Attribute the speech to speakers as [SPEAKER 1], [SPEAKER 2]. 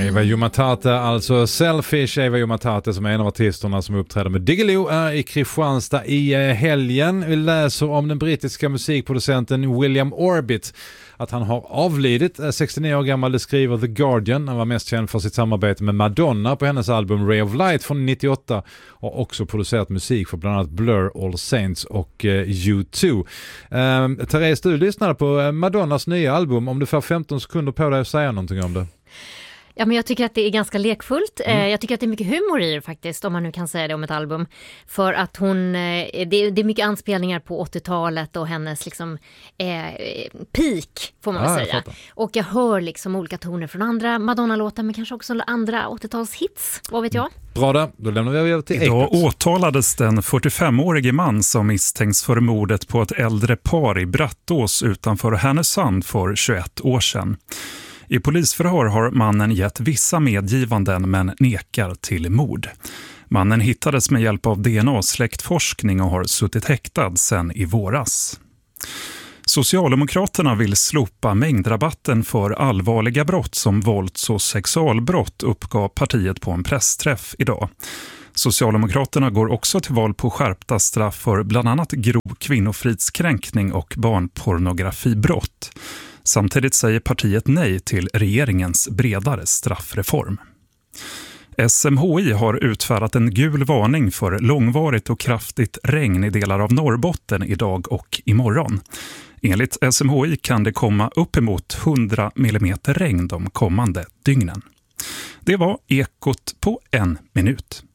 [SPEAKER 1] Eva Jumatata, alltså Selfish. Eva Jumatata som är en av artisterna som uppträder med Diggiloo är i Kristianstad i helgen. Vi läser om den brittiska musikproducenten William Orbit, att han har avlidit. 69 år gammal, det skriver The Guardian. Han var mest känd för sitt samarbete med Madonna på hennes album Ray of Light från 98 och också producerat musik för bland annat Blur, All Saints och U2. Therese, du lyssnade på Madonnas nya album. Om du får 15 sekunder på dig att säga någonting om det.
[SPEAKER 2] Ja, men jag tycker att det är ganska lekfullt. Jag tycker att det är mycket humor i det faktiskt, om man nu kan säga det om ett album. För att hon, det är mycket anspelningar på 80-talet och hennes liksom peak, får man väl säga. Och jag hör liksom olika toner från andra Madonna-låtar, men kanske också andra 80-talshits, vad vet jag?
[SPEAKER 1] Bra då lämnar vi över till Ekot.
[SPEAKER 3] Idag åtalades den 45-årige man som misstänks för mordet på ett äldre par i Brattås utanför Härnösand för 21 år sedan. I polisförhör har mannen gett vissa medgivanden men nekar till mord. Mannen hittades med hjälp av DNA-släktforskning och har suttit häktad sedan i våras. Socialdemokraterna vill slopa mängdrabatten för allvarliga brott som vålds- och sexualbrott, uppgav partiet på en pressträff idag. Socialdemokraterna går också till val på skärpta straff för bland annat grov kvinnofridskränkning och barnpornografibrott. Samtidigt säger partiet nej till regeringens bredare straffreform. SMHI har utfärdat en gul varning för långvarigt och kraftigt regn i delar av Norrbotten idag och imorgon. Enligt SMHI kan det komma uppemot 100 mm regn de kommande dygnen. Det var Ekot på 1 minut.